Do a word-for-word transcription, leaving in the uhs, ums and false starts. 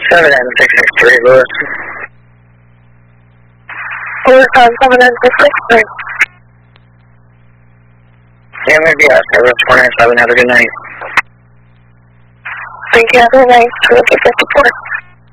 seven nine six six three, Lewis. Lewis on seven nine six six three. Yeah, maybe uh, Lewis four nine seven, have a good night. Thank you, have a good night. Terrific support.